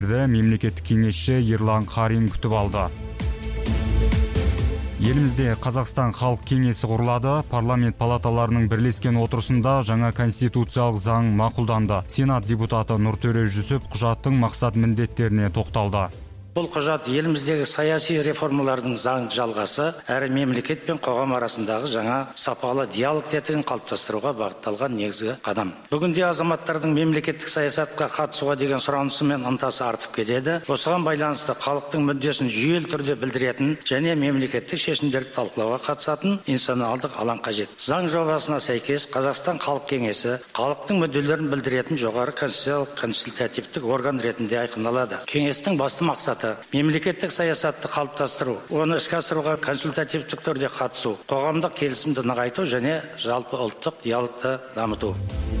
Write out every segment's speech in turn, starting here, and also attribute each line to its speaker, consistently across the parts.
Speaker 1: Мемлекеттик кеңешчи Ерлан Карин күтүп алды. Елімізде Қазақстан Халық Кеңесі құрылады. Парламент палаталарының бірлескен отырысында жаңа конституциялық заң мақұлданды. Сенат депутаты Нұртөре Жүсіп құжаттың мақсат міндеттеріне тоқталды.
Speaker 2: Бұл құжат еліміздегі саяси реформалардың заң жалғасы, әрі мемлекет пен қоғам арасындағы жаңа сапалы диалог тетігін қалыптастыруға бағытталған негізгі қадам. Бүгінде азаматтардың мемлекеттік саясатқа қатысуға деген сұранысы мен ынтасы артып кетеді. Осыған байланысты халықтың мүддесін жүйелі түрде білдіретін және мемлекеттік шешімдерді талқылауға қатысатын институционалдық алаң қажет. Заң жобасына сәйкес Қазақстан Халық Кеңесі халықтың мүдделерін білдіретін жоғары консультативтік орган ретінде айқындалады. Кеңестің басты мақсаты мемлекеттік саясатты қалыптастыру, оны іске асыруға консультативтік түрде қатысу, қоғамдық келісімді нығайту және жалпы ұлттық диалогты дамыту.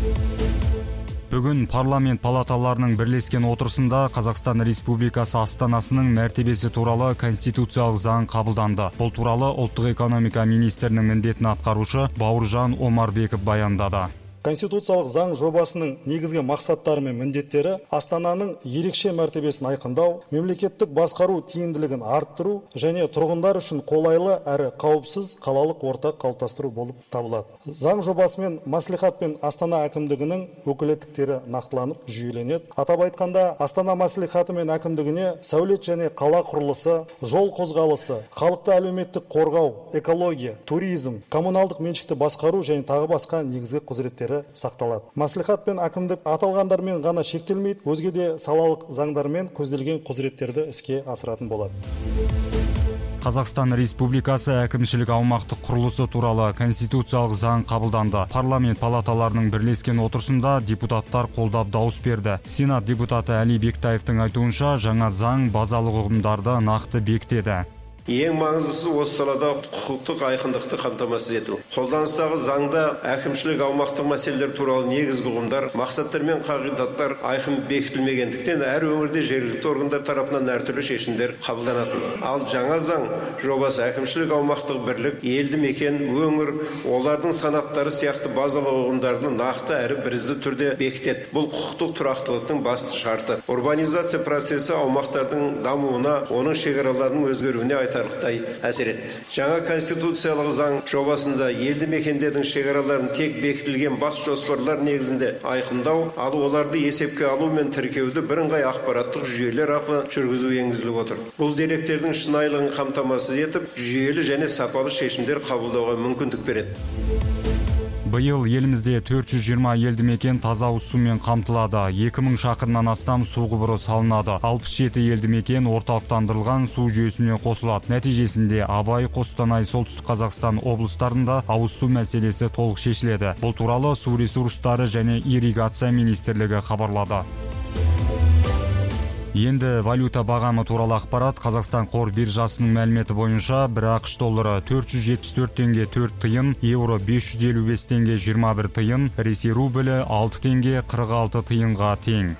Speaker 1: Бүгін парламент палаталарының бірлескен отырысында Қазақстан Республикасы астанасының мәртебесі туралы конституциялық заң қабылданды. Бұл туралы ұлттық экономика министрінің міндетін атқарушы Бауыржан Омарбеков баяндады.
Speaker 3: Конституциялық заң жобасының негізгі мақсаттары мен міндеттері астананың ерекше мәртебесін айқындау, мемлекеттік басқару тиімділігін арттыру және тұрғындар үшін қолайлы әрі қауіпсіз қалалық орта қалыптастыру болып табылады. Заң жобасымен мәслихат пен Астана әкімдігінің өкілеттіктері нақтыланып жүйеленеді. Атап айтқанда, Астана мәслихаты мен әкімдігіне сәулет және қала құрылысы, жол қозғалысы, халықты әлеуметтік қорғау, экология, туризм, коммуналдық меншікті басқару және тағы басқа негізгі құзыреттері сақталады. Мәслихат пен әкімдік аталғандармен ғана шектелмейді, өзге де салалық заңдармен көзделген құзыреттерді іске асыратын болады.
Speaker 1: Қазақстан Республикасы әкімшілік аумақтық құрылысы туралы конституциялық заң қабылданды. Парламент палаталарының бірлескен отырысында депутаттар қолдап дауыс берді. Сенат депутаты Әли Бектаевтың айтуынша, жаңа заң базалық ұғымдарды нақты бекітеді.
Speaker 4: Ең маңыздысы осы салада құқықтық айқындықты қамтамасыз ету. Қолданыстағы заңда әкімшілік аумақтық мәселелер туралы негізгі ұғымдар, мақсаттар мен қағидаттар айқын бекітілмегендіктен әр өңірде жергілікті органдар тарапынан әртүрлі шешімдер қабылданатын. Ал жаңа заң жобасы әкімшілік аумақтық бірлік, елді мекен, өңір, олардың санаттары сияқты базалық ұғымдарды нақты әрі бірізді түрде бекітеді. Бұл құқықтық тұрақтылықтың басты шарты. Урбанизация процесі аумақтардың дамуына, оның шекараларының өзгеруіне айтарлықтай әсер етті. Жаңа конституциялық заң жобасында елді мекендердің шекараларын тек бекітілген бас жоспарлар негізінде айқындау, ал оларды есепке алу мен тіркеуді бірыңғай ақпараттық жүйелер арқылы жүргізу енгізіліп отыр. Бұл деректердің шынайылығын қамтамасыз етіп, жүйелі және сапалы шешімдер қабылдауға мүмкіндік береді.
Speaker 1: Биыл елімізде 420 елді мекен таза ауыз сумен қамтылады. 2000 шақырымнан астам су құбыры салынады. 67 елді мекен орталықтандырылған су жүйесіне қосылады. Нәтижесінде Абай, Қостанай, Солтүстік Қазақстан облыстарында ауыз су мәселесі толық шешіледі. Бұл туралы су ресурстары және ирригация министрлігі хабарлады. Енді валюта бағамы туралы ақпарат. Қазақстан қор биржасының мәліметі бойынша бір ақш доллары 474 теңге 4 тиын, евро 555 теңге 21 тиын, Ресей рублі 6 теңге 46 тиынға тең.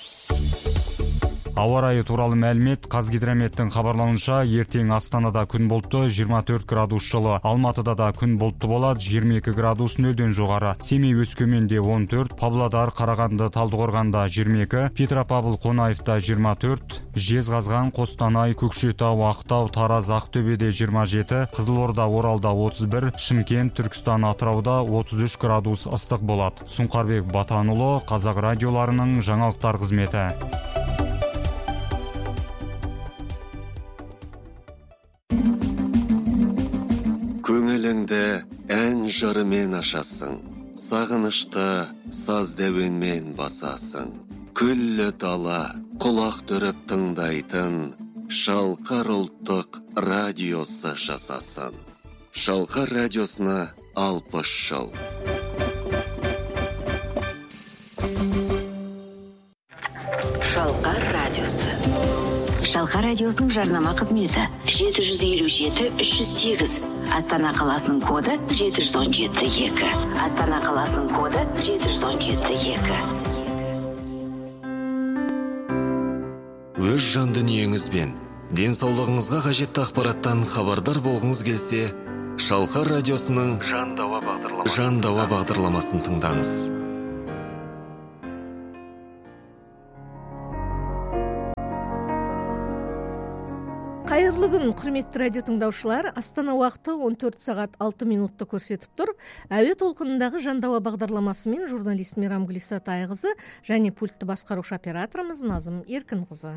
Speaker 1: Ауа райы туралы мәлімет. Қазгидрометтің хабарлауынша, ертең Астанада күн бұлтты 24 градус жылы, Алматыда да күн бұлтты болады 22 градус нөлден жоғары. Семей Өскеменде 14, Павлодар, Қарағанды, Талдықорғанда 22, Петропавл, Қонаевта 24, Жезқазған, Қостанай, Көкшетау, Ақтау, Тараз, Ақтөбеде 27, Қызылорда, Оралда 31, Шымкент, Түркістан, Атырауда 33 градус ыстық болады. Сұңқарбек Батанұлы, Қазақ радиоларының жаңалықтар қызметі.
Speaker 5: Көңіліңді ән жырымен ашасың, сағынышты саз дәуенмен басасың. Күллі дала құлақ түріп тыңдайтын Шалқар ұлттық радиосы жасасын. Шалқар радиосына 60 жыл.
Speaker 6: Шалқар радиосы. Шалқар радиосының жарнама қызметі 757-308. Астана қаласының коды 717-2. Астана қаласының коды 717-2.
Speaker 5: Өз жан дүниеңізбен денсаулығыңызға қажетті ақпараттан хабардар болғыңыз келсе, Шалқар радиосының Жан дауа бағдарламасын тыңдаңыз.
Speaker 7: Кайырлы күн, құрметті радио тыңдаушылар. Астана уақыты 14 сағат 6 минутты көрсетіп тұр. Әуе толқынындағы Жандауа бағдарламасымен журналист Мейрам Гүлисатайқызы және пультті басқарушы операторымыз Назым Еркінқызы.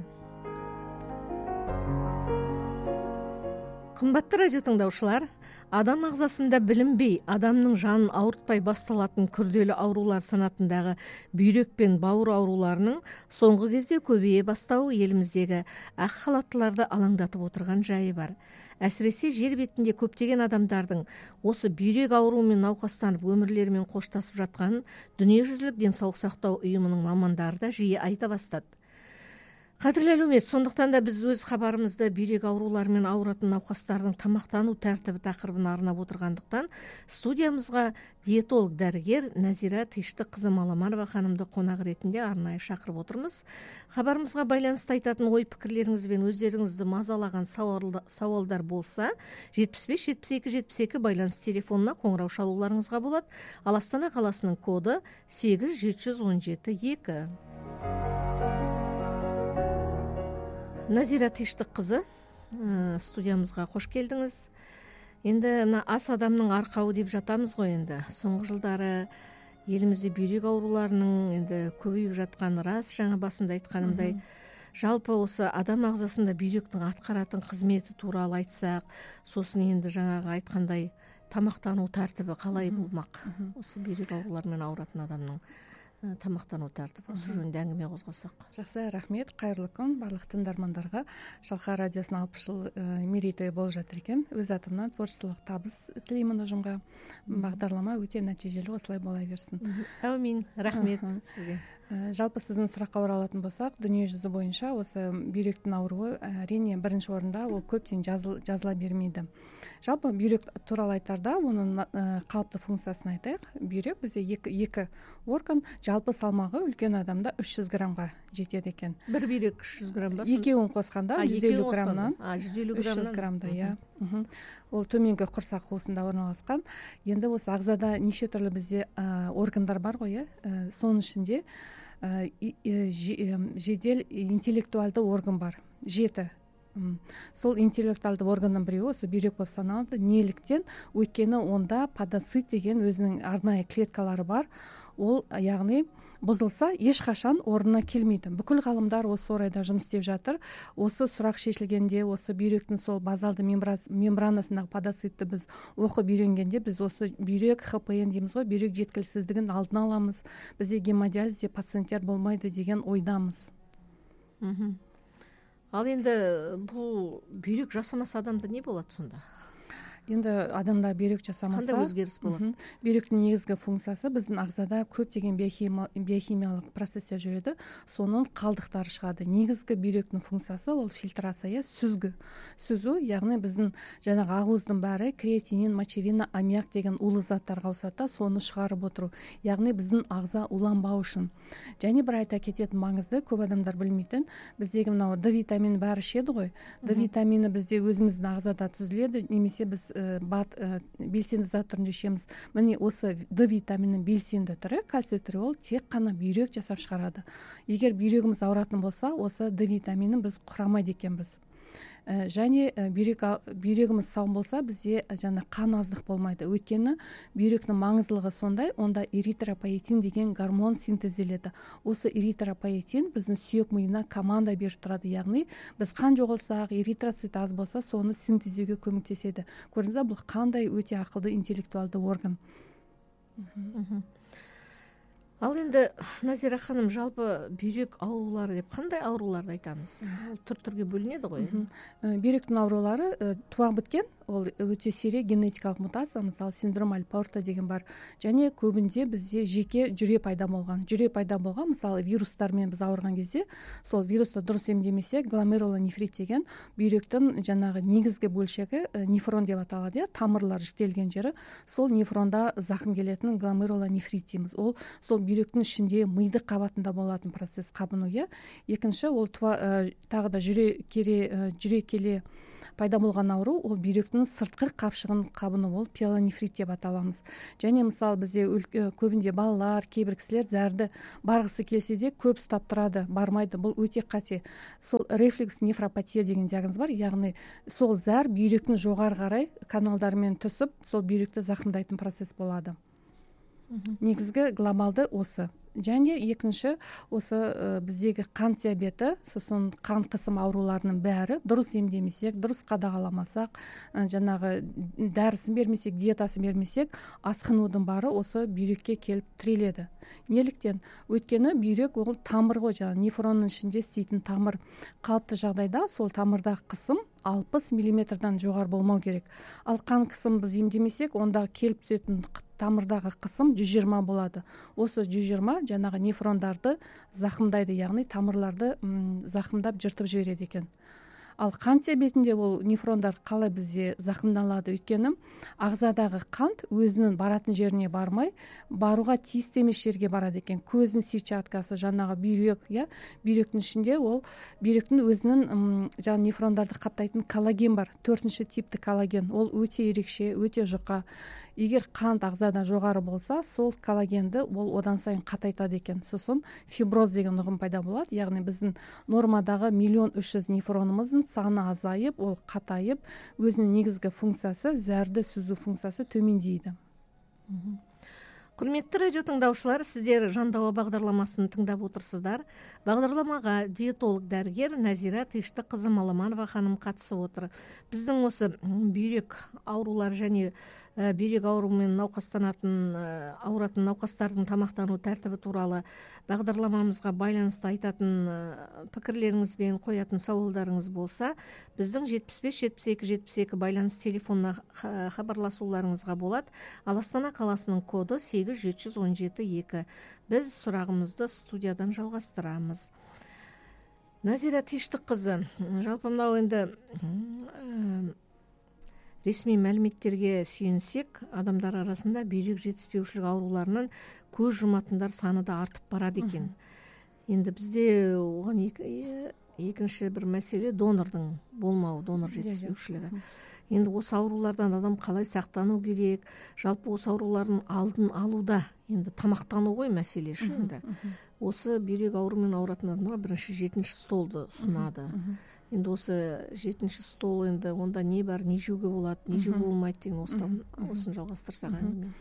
Speaker 7: Қымбатты радио тыңдаушылар, адам ағзасында білінбей, адамның жанын ауыртпай басталатын күрделі аурулар санатындағы бүйрек пен бауыр ауруларының соңғы кезде көбейе бастауы еліміздегі ақ халаттыларды алаңдатып отырған жайы бар. Әсіресе жер бетінде көптеген адамдардың осы бүйрек ауруымен науқастанып өмірлерімен қоштасып жатқанын дүниежүзілік денсаулық сақтау ұйымының мамандары да жиі айта бастады. Қадірлі әлеумет, сондықтан да біз өз хабарымызды бүйрек ауруларымен ауыратын науқастардың тамақтану тәртібі тақырыбына арнап отырғандықтан студиямызға диетолог дәрігер Назира Тиштіқызы Маламарова ханымды қонақ ретінде арнайы шақырып отырмыз. Хабарымызға байланысты айтатын ой пікірлеріңіз бен өздеріңізді мазалаған сауалдар болса, 75-72-72 байланыс телефонына қоңырау шалуларыңызға болады. Ал Астана қаласының коды 8717-2. Назира Тиштіқызы, студиямызға қош келдіңіз. Енді мына ас адамның арқауы деп жатамыз ғой енді. Соңғы жылдары елімізде бүйрек ауруларының енді көбейіп жатқаны рас, жаңа басында айтқанымдай. Жалпы осы адам ағзасында бүйректің атқаратын қызметі туралы айтсақ, сосын енді жаңағы айтқандай тамақтану тәртібі қалай болмақ? Осы бүйрек ауруларымен ауыратын адамның тамақтану тәртібі, осы жөнінде әңгіме қозғасақ.
Speaker 8: Жақсы, рахмет. Қайырлы күн барлық тыңдармандарға. Шалқар радиосының 60 жыл мерейтойы болып жатыр екен. Өз атымнан творчестволық табыс тілеймін ұжымға. Бағдарлама өте нәтижелі, осылай бола берсін.
Speaker 7: Әумин, рахмет сізге.
Speaker 8: Жалпы сіздің сұраққа оралатын болсақ, дүние жүзі бойынша осы бүйректің ауруы әрине бірінші орында, ол көптен жазыла бермейді. Жалпы бүйрек туралы айтарда, оның қалыпты функциясын айтайық. Бүйрек бізде екі орган, жалпы салмағы үлкен адамда 300 граммға жетеді екен.
Speaker 7: Бір бүйрек 300 грамм ба?
Speaker 8: Екеуін қосқанда 150 граммнан
Speaker 7: 300
Speaker 8: граммда, иә. Ол төменгі құрсақ қуысында орналасқан. Енді осы ағзада неше түрлі бізде органдар бар ғой, соның ішінде жедел интеллектуалды орган бар, 7. Сол интеллектуалды органның біреуі осы бүйрек болып саналады. Неліктен? Өйткені онда подоцит деген өзінің арнайы клеткалары бар. Ол яғни бұзылса ешқашан орнына келмейді. Бүкіл ғалымдар осы орайда жұмыс істеп жатыр. Осы сұрақ шешілгенде, осы бүйректің сол базалды мембранасындағы подоцитті біз оқып үйренгенде, біз осы бүйрек ХПН дейміз ғой, бүйрек жеткіліксіздігін алдын аламыз. Бізде гемодиализде пациенттер болмайды деген ойдамыз.
Speaker 7: Ал енді бұл бүйрек жасамаса адамда не болады сонда?
Speaker 8: Енді адамда бүйрек жасамаса,
Speaker 7: қандай өзгеріс болады?
Speaker 8: Бүйректің негізгі функциясы біздің ағзада көптеген биохимиялық процестер жүреді, соның қалдықтары шығады. Негізгі бүйректің функциясы ол фильтрация, сүзу, яғни біздің жаңағы ақуыздың бәрі креатинин, мочевина, аммиак деген улы заттарға ауысады, соны шығарып отыру. Яғни біздің ағза уланбау үшін. Және бір айта кететін маңызды, көп адамдар білмейтін, біздегі мынау D витамині бәрі ішеді ғой. D витамині бізде өзіміздің ағзада түзіледі, немесе біз белсенді зат түрінде ішеміз. Міне осы D витаминінің белсенді түрі, кальцитриол, тек қана бүйрек жасап шығарады. Егер бүйрегіміз ауыратын болса, осы D витаминін біз құрамайды екенбіз. Және бүйрегіміз сау болса, бізде жаңа қан аздық болмайды. Өйткені бүйректің маңыздылығы сондай, онда эритропоэтин деген гормон синтезделеді. Осы эритропоэтин біздің сүйек миына команда беріп тұрады. Яғни біз қан жоғалсақ, эритроцит аз болса, соны синтездеуге көмектеседі. Көрдіңіз бе, бұл қандай өте ақылды интеллектуалды орган.
Speaker 7: Ал енді Назира ханым, жалпы бүйрек аурулары деп қандай ауруларды айтамыз? Түр-түрге бөлінеді ғой.
Speaker 8: Бүйректің аурулары туа біткен, ол өте сирек генетикалық мутация, мысалы синдром Альпорта деген бар. Және көбінде бізде жеке жүре пайда болған. Мысалы вирустармен біз ауырған кезде, сол вирусты дұрыс емдемесе, гломерулонефрит деген бүйректің жаңағы негізгі бөлшегі нефрон деп аталады, тамырлар жүктелген жері, сол нефронда зақым келетін гломерулонефрит дейміз. Ол сол бүйректің ішінде миды қабатында болатын процесс қабыну. Екінші, ол тағы да жүре келе пайда болған ауру ол бүйректің сыртқы қапшығын қабыну, ол пиелонефрит деп аталамыз. Және мысалы бізде көбінде балалар, кейбір кісілер зәрді барғысы келсе де көп ұстап тұрады, бармайды. Бұл өте қате. Сол рефлекс нефропатия деген диагноз бар, яғни сол зәр бүйректің жоғары қарай каналдарымен түсіп, сол бүйректі зақымдайтын процесс болады. Негізгі глобалды осы. Және екінші осы біздегі қан диабеті, сосын қан қысым ауруларының бәрі дұрыс емдемесек, дұрыс қадағаламасақ, жаңағы дәрісін бермесек, диетасын бермесек, асқынудың бары осы бүйрекке келіп тіреледі. Неліктен? Өйткені бүйрек ол тамыр ғой, жаңағы нефронның ішінде істейтін тамыр. Қалыпты жағдайда сол тамырдағы қысым 60 миллиметрдан жоғары болмау керек. Ал қан қысым біз емдемесек, онда келіп түсетін тамырдағы қысым 120 болады. Осы 120 жаңағы нефрондарды зақымдайды, яғни тамырларды зақымдап жыртып жібереді екен. Ал қан диабетінде ол нефрондар қалай бізде зақымдалады? Өйткені ағзадағы қант өзінің баратын жеріне бармай, баруға тиісті емес жерге барады екен. Көздің сетчаткасы, жаңағы бүйрек, бүйректің ішінде ол бүйректің өзінің жаңағы нефрондарды қаптайтын коллаген бар, 4-ші типті коллаген. Ол өте ерекше, өте жұқа. Егер қант ағзада жоғары болса, сол коллагенді ол одан сайын қатайтады екен. Сосын фиброз деген ұғым пайда болады. Яғни біздің нормадағы 1,3 миллион нефронымыздың саны азайып, ол қатайып, өзінің негізгі функциясы, зәрді сүзу функциясы төмендейді.
Speaker 7: Құрметті радио тыңдаушылар, сіздер Жандауа бағдарламасын тыңдап отырсыздар. Бағдарламаға диетолог дәрігер Назира Тиштіқызы Маламанова ханым қатысып отыр. Біздің осы бүйрек аурулар және бүйрек ауруымен ауыратын науқастардың тамақтану тәртібі туралы бағдарламамызға байланысты айтатын пікірлеріңіз бен қоятын сауалдарыңыз болса, біздің 75-72-72 байланыс телефонына хабарласуларыңызға болады. Ал Астана қаласының коды 8-717-2. Біз сұрағымызды студиядан жалғастырамыз. Назира Тиштіқызы, жалпы мынау енді ресми мәліметтерге сүйенсек, адамдар арасында бүйрек жетіспеушілік ауруларынан көз жұматындар саны да артып барады екен. Енді бізде оған екінші бір мәселе донордың болмауы, донор жетіспеушілігі. Енді осы аурулардан адам қалай сақтану керек? Жалпы осы аурулардың алдын алуда енді тамақтану ғой мәселе шынында. Осы бүйрек ауруымен ауыратын адамға бірінші 7-ші столды ұсынады. Енді осы 7-ші стол енді онда не бар, не жеуге болады, не жеуге болмайды деген осын жалғастырсақ әңгіме.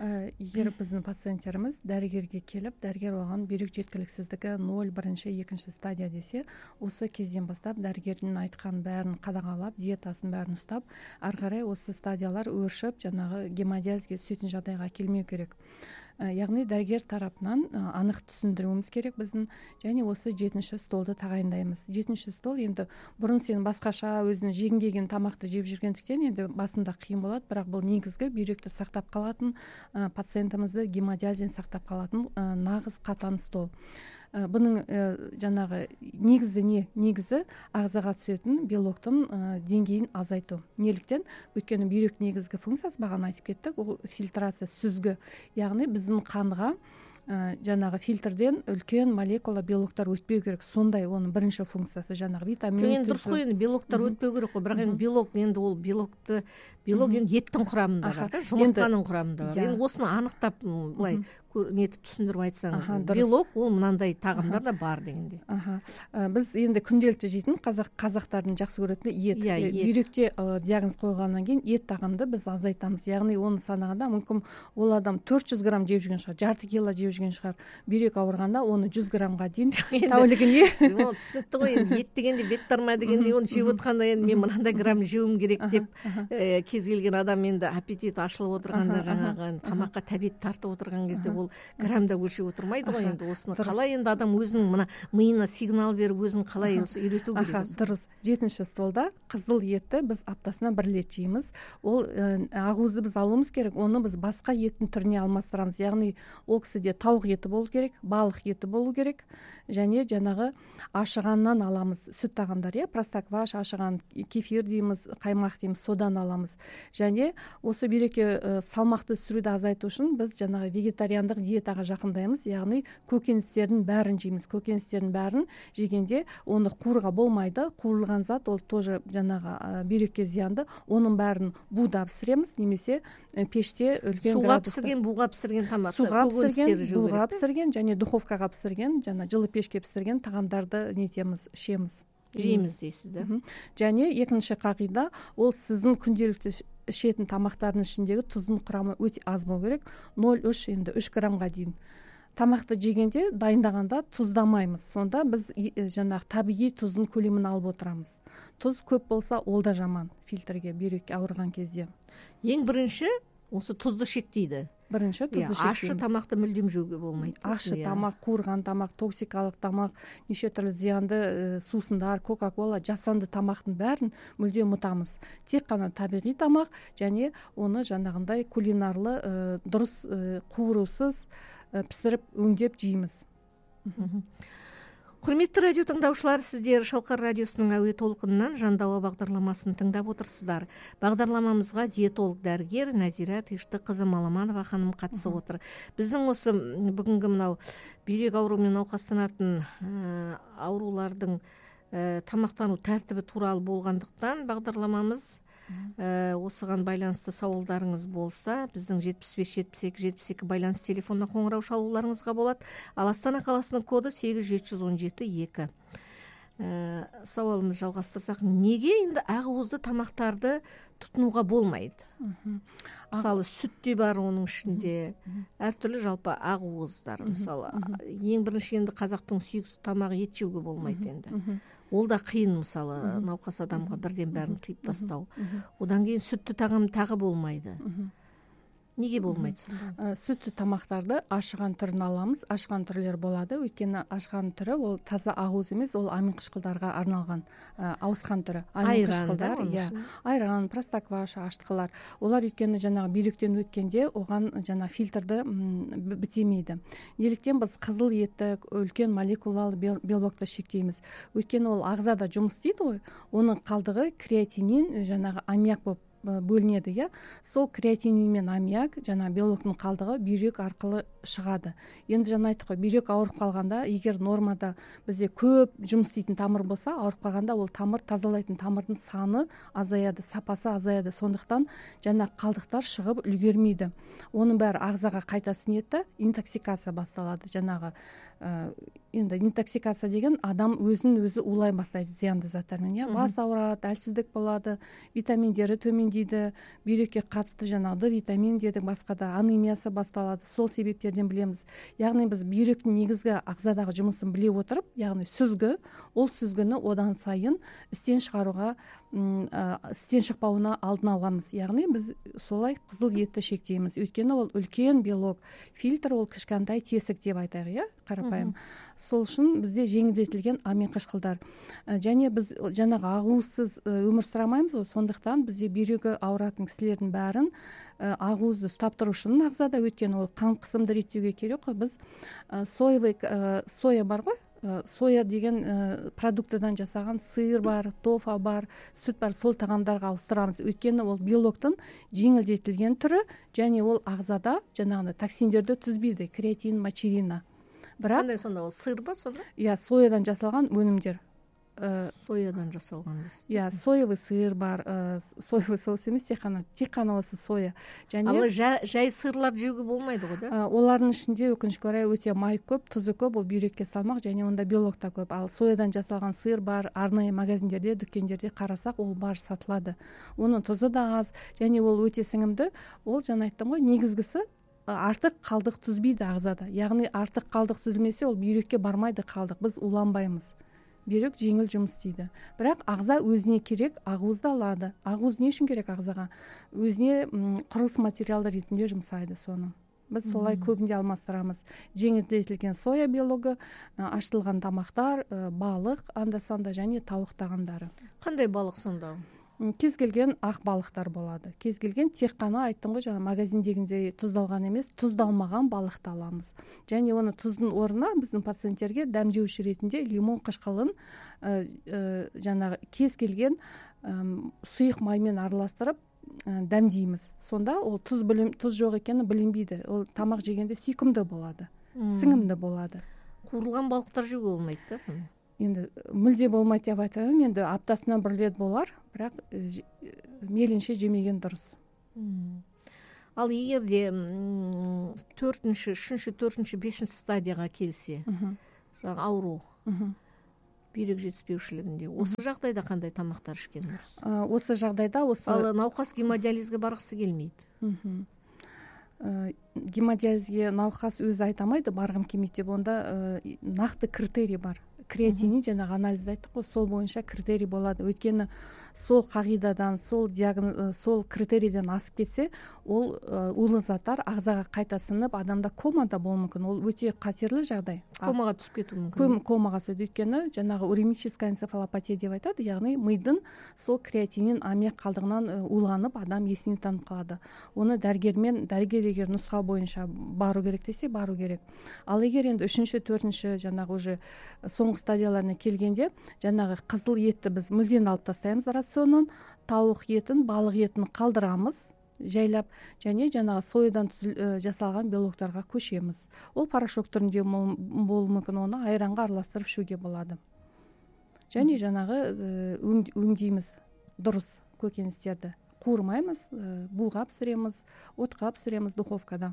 Speaker 8: Егер біздің пациенттеріміз дәрігерге келіп, дәрігер оған бүйрек жеткіліксіздігі 0, 1, 2 стадия десе, осы кезден бастап дәрігердің айтқан бәрін қадағалап, диетасын бәрін ұстап, ары қарай осы стадиялар өршіп, жаңағы гемодиализге түсетін жағдайға келмеу керек. Яғни дәрігер тарапынан анық түсіндіруіміз керек біздің, және осы 7-ші столды тағайындаймыз. 7-ші стол енді бұрын сен басқаша өзінің жегің келген тамақты жеп жүргендіктен енді басында қиын болады, бірақ бұл негізгі бүйректі сақтап қалатын, пациентімізді гемодиализден сақтап қалатын нағыз қатаң стол. Бұның жаңағы негізі не? Негізі ағзаға түсетін белоктың деңгейін азайту. Неліктен? Өйткені бүйрек негізгі функциясы бағана айтып кеттік, ол фильтрация, сүзгі. Яғни біздің қанға жаңағы фильтрден үлкен молекула белоктар өтпеу керек. Сондай оның бірінші функциясы жаңағы витамин.
Speaker 7: Енді дұрыс қой, енді белоктар өтпеу керек қой, бірақ енді белок енді ол белок енді еттің құрамында бар, жұмыртқаның құрамында бар. Енді осыны анықтап былай нетіп түсіндіріп айтсаңыз, белок ол мынандай тағамдарда бар дегенде.
Speaker 8: Біз енді күнделікті жейтін қазақтардың жақсы көретін ет. Бүйректе диагноз қойғаннан кейін ет тағамды біз азайтамыз. Яғни оны санағанда мүмкін ол адам 400 грамм жеп жүрген шығар, жарты кило жеп жүрген шығар. Бүйрек ауырғанда оны 100 граммға дейін тәулігіне.
Speaker 7: Түсінікті ғой, енді ет дегенде бет барма дегенде оны жеп отқанда енді мен мынандай грамм жеуім керек деп кез келген адам енді аппетит ашылып отырғанда жаңағы тамаққа тәбет тартып отырған кезде ол граммда өлшеп отырмайды ғой. Енді осыны қалай енді адам өзінің мына миына сигнал беріп өзін қалай осы үйрету керек?
Speaker 8: Дұрыс. 7-ші столда қызыл етті біз аптасына 1 рет жейміз. Ол ақуызды біз алуымыз керек. Оны біз басқа еттің түріне алмастырамыз. Яғни ол кісіде тауық еті болу керек, балық еті болу керек, және жаңағы ашығаннан аламыз сүт тағамдар, простокваш, ашыған кефир дейміз, қаймақ дейміз, содан аламыз. Және осы бүйрекке салмақты түсіруді азайту үшін біз жаңағы вегетариандық вегандық диетаға жақындаймыз, яғни көкөністердің бәрін жейміз. Көкөністердің бәрін жегенде оны қуыруға болмайды. Қуырылған зат ол тоже жаңағы бүйрекке зиянды. Оның бәрін буда пісіреміз, немесе пеште үлкен
Speaker 7: суға пісірген, буға пісірген тамақ,
Speaker 8: суға пісірген, буға пісірген және духовкаға пісірген, жаңа жылы пешке пісірген тағамдарды нетеміз, ішеміз.
Speaker 7: Жейміз дейсіз да.
Speaker 8: Және екінші қағида, ол сіздің күнделікті ішетін тамақтардың ішіндегі тұздың құрамы өте аз болу керек. 0,3 енді 3 граммға дейін. Тамақты жегенде, дайындағанда тұздамаймыз. Сонда біз жаңағы табиғи тұздың көлемін алып отырамыз. Тұз көп болса, ол да жаман фильтрге, бүйрекке ауырған кезде.
Speaker 7: Ең бірінші осы тұзды шектейді.
Speaker 8: Бірінші тұзды шектейміз.
Speaker 7: Ащы тамақты мүлдем жеуге болмайды.
Speaker 8: Ащы тамақ, қуырған тамақ, токсикалық тамақ, неше түрлі зиянды сусындар, кока-кола, жасанды тамақтың бәрін мүлдем ұмытамыз. Тек қана табиғи тамақ және оны жаңағындай кулинарлы дұрыс қуырусыз пісіріп өңдеп жейміз.
Speaker 7: Құрметті радио тыңдаушылар, сіздер Шалқар радиосының әуе толқынынан Жандауа бағдарламасын тыңдап отырсыздар. Бағдарламамызға диетолог дәрігер Нәзира Тиштіқызы Маламанова ханым қатысып отыр. Біздің осы бүгінгі мынау бүйрек ауруымен науқастанатын аурулардың тамақтану тәртібі туралы болғандықтан бағдарламамыз осыған байланысты сауалдарыңыз болса, біздің 75-72-72 байланыс телефонына қоңырау шалуларыңызға болады. Ал Астана қаласының коды 8717-2. Сауалымыз жалғастырсақ, неге енді ақуызды тамақтарды тұтынуға болмайды? Мысалы, сүт те бар оның ішінде, әртүрлі жалпы ақуыздар. Мысалы, ең бірінші енді қазақтың сүйікті тамағы ет жеуге болмайды енді. Ол да қиын, мысалы, науқас адамға бірден бәрін тыйып тастау. Одан кейін сүтті тағам тағы болмайды. Неге болмайды сонда?
Speaker 8: Сүтті тамақтарды ашыған түрін аламыз. Ашыған түрлер болады. Өйткені ашыған түрі ол таза ақуыз емес, ол амин қышқылдарға арналған ауысқан түрі. Амин қышқылдар, айран, простокваша, аштықылар. Олар өйткені жаңағы бүйректен өткенде оған жаңа фильтрді бітемейді. Неліктен біз қызыл етті, үлкен молекулалы белокты шектейміз. Өйткені ол ағзада жұмыс істейді ғой. Оның қалдығы креатинин, жаңағы аммиак болып бөлінеді, сол креатинин мен аммиак, жаңа белоктың қалдығы бүйрек арқылы шығады. Енді жаңа айттық қой, бүйрек ауырып қалғанда, егер нормада бізде көп жұмыс істейтін тамыр болса, ауырып қалғанда ол тамыр тазалайтын тамырдың саны азаяды, сапасы азаяды. Сондықтан жаңа қалдықтар шығып үлгермейді. Оның бәрі ағзаға қайта сіңеді, интоксикация басталады. Жаңағы енді интоксикация деген адам өзін өзі улай бастайды зиянды заттармен. Бас ауырады, әлсіздік болады, витаминдері төмендейді, бүйрекке қатысты жаңағы витамин дедік, басқа да анемиясы басталады. Сол себептерден білеміз. Яғни біз бүйректің негізгі ағзадағы жұмысын біле отырып, яғни сүзгі, ол сүзгіні одан сайын істен шығаруға, істен шықпауына алдын аламыз. Яғни біз солай қызыл етті шектейміз. Өйткені ол үлкен белок, фильтр ол кішкентай тесік деп айтайық, қарапайым. Сол үшін бізде жеңілдетілген амин қышқылдар. Және біз жаңағы ақуызсыз өмір сүремейміз, сондықтан бізде бүйрегі ауыратын кісілердің бәрін ақуызды ұстап тұру үшін ағзада, өйткені ол қан қысымды реттеуге керек қой. Біз соя бар ғой, соя деген продуктыдан жасаған сиыр бар, тофа бар, сүт бар, сол тағамдарға ауыстырамыз. Өйткені ол белоктың жеңілдетілген түрі, және ол ағзада жаңағы токсиндерді түзбейді, креатин, мочерина.
Speaker 7: Қандай сонда ол сиыр ба сонда?
Speaker 8: Соядан жасалған өнімдер.
Speaker 7: Соядан жасалған.
Speaker 8: Соевый сиыр бар, соевый соус емес, тек қана осы соя.
Speaker 7: Ал жай сиырлар жеуге болмайды ғой, да?
Speaker 8: Олардың ішінде өкінішке орай өте май көп, тұзы көп, ол бүйрекке салмақ, және онда белок та көп. Ал соядан жасалған сиыр бар, арнайы магазиндерде, дүкендерде қарасақ, ол бар сатылады. Оның тұзы да аз, және ол өте сіңімді. Ол жаңа айттым ғой, негізгісі артық қалдық түзбейді ағзада. Яғни артық қалдық түзілмесе, ол бүйрекке бармайды қалдық. Біз уланбаймыз. Бүйрек жеңіл жұмыс істейді. Бірақ ағза өзіне керек ақуызды алады. Ақуыз не үшін керек ағзаға? Өзіне құрылыс материалды ретінде жұмсайды соны. Біз солай көбінде алмастырамыз. Жеңілдетілген соя белогы, ашытылған тамақтар, балық, анда-санда және тауық тағамдары.
Speaker 7: Қандай балық сонда?
Speaker 8: Кез келген ақ балықтар болады. Кез келген тек қана айттым ғой, жаңа магазиндегіндей тұздалған емес, тұздалмаған балықты аламыз. Және оны тұздың орнына біздің пациенттерге дәмдеуші ретінде лимон қышқылын жаңағы кез келген сұйық маймен араластырып дәмдейміз. Сонда ол тұз жоқ екені білінбейді. Ол тамақ жегенде сүйкімді болады, сіңімді болады.
Speaker 7: Қуырылған балықтар жеуге болмайды да?
Speaker 8: Енді мүлде болмайды деп айтамын. Енді аптасына бір рет болар, бірақ мейлінше жемеген дұрыс.
Speaker 7: Ал егер де 3-ші, 4-ші, 5-ші стадияға келсе, ауру, бүйрек жетіспеушілігінде, осы жағдайда қандай тамақтар ішкен дұрыс?
Speaker 8: Осы жағдайда
Speaker 7: Ал науқас гемодиализге барғысы келмейді.
Speaker 8: Гемодиализге науқас өзі айтамайды, барғым келмейді деп, онда нақты критерий бар. Креатинин жаңағы анализді айттық қой, сол бойынша критерий болады. Өйткені сол қағидадан, сол критерийден асып кетсе, ол улы заттар ағзаға қайта сіңіп, адамда комада болуы мүмкін. Ол өте қатерлі жағдай.
Speaker 7: Комаға түсіп кетуі мүмкін.
Speaker 8: Комаға түседі. Өйткені жаңағы уремическая энцефалопатия деп айтады, яғни мидың сол креатинин аммиак қалдығынан уланып, адам есінен танып қалады. Оны дәрігер егер нұсқа бойынша бару керек десе, бару керек. Ал егер енді 3-ші, 4-ші жаңағы уже соңғы стадияларына келгенде, жаңағы қызыл етті біз мүлден алып тастаймыз рационнан, тауық етін, балық етін қалдырамыз жайлап, және жаңағы соядан жасалған белоктарға көшеміз. Ол порошок түрінде болуы мүмкін, оны айранға араластырып ішуге болады. Және жаңағы өңдейміз дұрыс көкөністерді. Қуырмаймыз, буға пісіреміз, отқа пісіреміз духовкада.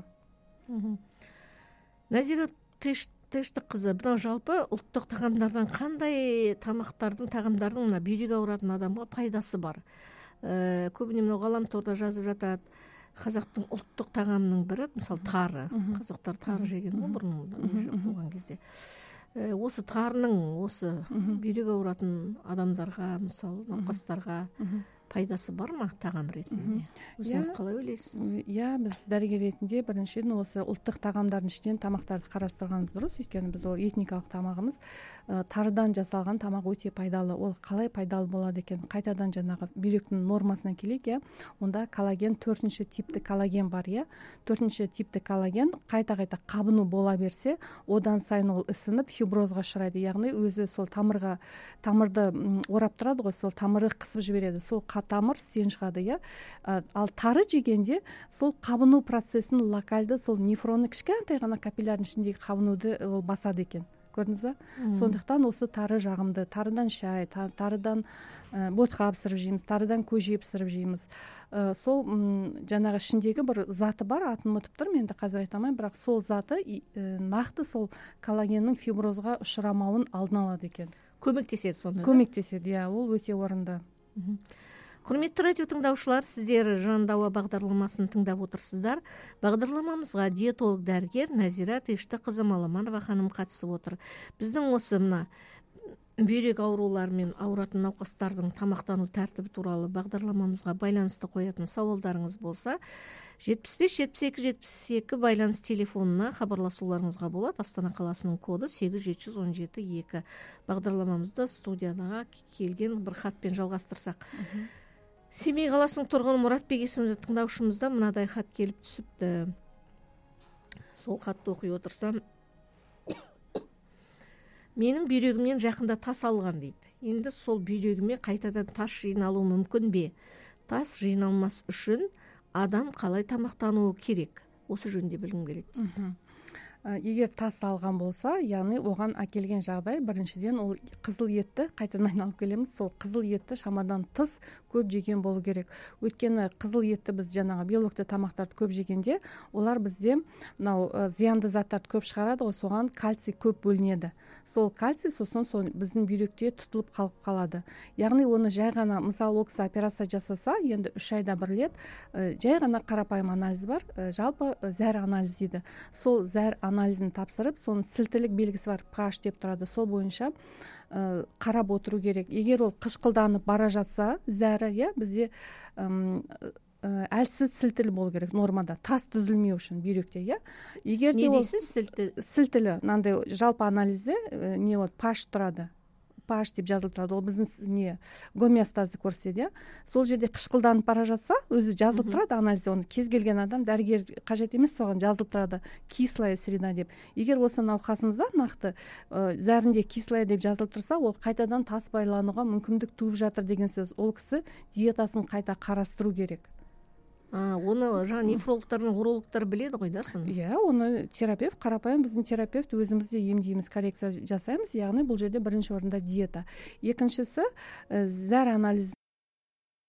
Speaker 7: Назира Тыштық қызы, бұдан жалпы ұлттық тағамдардан қандай тағамдардың мына бүйрек ауыратын адамға пайдасы бар? Көбіне мынау ғаламторда жазып жатады, қазақтың ұлттық тағамының бірі, мысалы тары. Қазақтар тары жеген ғой бұрын болған кезде. Осы тарының осы бүйрек ауыратын адамдарға, мысалы науқастарға пайдасы бар ма тағам ретінде? Өзіңіз қалай ойлайсыз?
Speaker 8: Біз дәрігер ретінде біріншіден осы ұлттық тағамдардың ішінен тамақтарды қарастырғанымыз дұрыс. Өйткені біз ол этникалық тамағымыз, тарыдан жасалған тамақ өте пайдалы. Ол қалай пайдалы болады екен? Қайтадан жаңағы бүйректің нормасына келейік, онда коллаген, 4-ші типті коллаген бар, 4-ші типті коллаген қайта-қайта қабыну бола берсе, одан сайын ол ісініп фиброзға ұшырайды. Яғни өзі сол тамырды орап тұрады ғой, сол тамыры қысып жібереді. Сол тамыр сен шығады, ал тары жегенде сол қабыну процесін локальды, сол нефроны кішкентай ғана капиллярдың ішіндегі қабынуды ол басады екен. Көрдіңіз ба? Сондықтан осы тары жағымды. Тарыдан шай, тарыдан ботқа пісіріп жейміз, тарыдан көже пісіріп жейміз. Сол жаңағы ішіндегі бір заты бар, атын ұмытып тұрмын, енді қазір айтамайын, бірақ сол заты нақты сол коллагеннің фиброзға ұшырамауын алдын алады екен.
Speaker 7: Көмектеседі сонда?
Speaker 8: Көмектеседі, ол өте орынды.
Speaker 7: Құрметті радио тыңдаушылар, сіздер Жандауа бағдарламасын тыңдап отырсыздар. Бағдарламамызға диетолог дәрігер Назира Тыштықызы Маламанова ханым қатысып отыр. Біздің осы мына бүйрек ауруларымен ауыратын науқастардың тамақтану тәртібі туралы бағдарламамызға байланысты қоятын сауалдарыңыз болса, 75-72-72 байланыс телефонына хабарласуларыңызға болады. Астана қаласының коды 8717-2. Бағдарламамызды студияға келген бір хатпен жалғастырсақ. Семей қаласының тұрғыны Мұратбек есімді тыңдаушымызда мынадай хат келіп түсіпті. Сол хатты оқи отырсам, менің бүйрегімнен жақында тас алған дейді. Енді сол бүйрегіме қайтадан тас жиналуы мүмкін бе? Тас жиналмас үшін адам қалай тамақтануы керек? Осы жөнінде білгім келеді дейді.
Speaker 8: Егер тас алған болса, яғни оған әкелген жағдай, біріншіден ол қызыл етті қайтадан айналып келеміз. Сол қызыл етті шамадан тыс көп жеген болу керек. Өйткені қызыл етті біз жаңағы белокты тамақтарды көп жегенде, олар бізде мынау зиянды заттарды көп шығарады ғой, соған кальций көп бөлінеді. Сол кальций сосын біздің бүйректе тұтылып қалып қалады. Яғни оны жай ғана, мысалы ол кісі операция жасаса, енді 3 айда бір рет жай ғана қарапайым анализ бар, жалпы зәр анализ дейді. Сол зәр анализін тапсырып, соның сілтілік белгісі бар, pH деп тұрады, сол бойынша қарап отыру керек. Егер ол қышқылданып бара жатса, зәрі, бізде әлсіз сілтілі болу керек нормада, тас түзілмеу үшін бүйректе, Егер
Speaker 7: не дейсіз
Speaker 8: сілтілі, мынандай жалпы анализде pH тұрады. pH деп жазылып тұрады. Ол біздің гомеостазды көрсетеді. Сол жерде қышқылданып бара жатса, өзі жазылып тұрады анализде. Оны кез келген адам, дәрігер қажет емес, соған жазылып тұрады. Кислая среда деп. Егер осы науқасымызда нақты зәрінде кислая деп жазылып тұрса, ол қайтадан тас байлануға мүмкіндік туып жатыр деген сөз. Ол кісі диетасын қайта қарастыру керек.
Speaker 7: Оны жаңа нефрологтар мен урологтар біледі ғой да соны.
Speaker 8: Иә, оны терапевт, қарапайым біздің терапевт өзіміз де емдейміз, коррекция жасаймыз. Яғни бұл жерде бірінші орында диета. Екіншісі зәр анализ